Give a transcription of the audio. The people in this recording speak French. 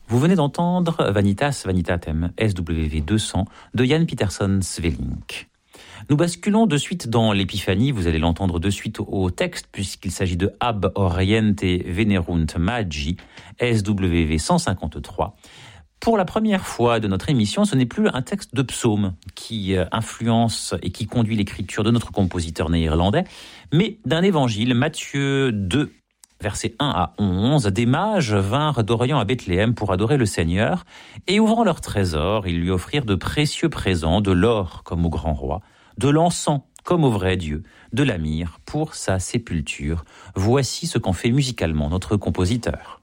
Vous venez d'entendre Vanitas Vanitatem, SWV 200, de Jan Pietersson Svelink. Nous basculons de suite dans l'Épiphanie, vous allez l'entendre de suite au texte, puisqu'il s'agit de Ab Oriente Venerunt Magi, SWV 153. Pour la première fois de notre émission, ce n'est plus un texte de psaume qui influence et qui conduit l'écriture de notre compositeur néerlandais, mais d'un évangile, Matthieu 2, versets 1 à 11, des mages vinrent d'Orient à Bethléem pour adorer le Seigneur, et ouvrant leur trésor, ils lui offrirent de précieux présents, de l'or comme au grand roi, de l'encens comme au vrai Dieu, de la myrrhe pour sa sépulture. Voici ce qu'en fait musicalement notre compositeur.